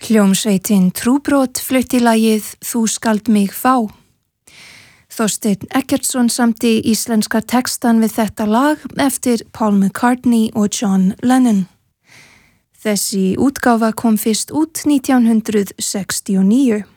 Hljómsveitin Trúbrot flutti lagið Þú skalt mig fá. Þorsteinn Eggertsson samdi íslenska textan við þetta lag eftir Paul McCartney og John Lennon. Þessi útgáfa kom fyrst út 1969.